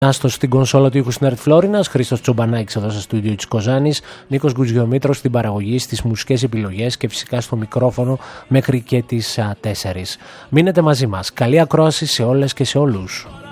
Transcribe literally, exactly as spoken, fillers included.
Άστος στην κονσόλα του ήχου στην Ερτ Φλόρινας, Χρήστος Τσομπανάκης εδώ στο στούντιο της Κοζάνης, Νίκος Γκουτζιομήτρος στην παραγωγή, στις μουσικές επιλογές και φυσικά στο μικρόφωνο μέχρι και τις τέσσερις. Μείνετε μαζί μας. Καλή ακρόαση σε όλες και σε όλους.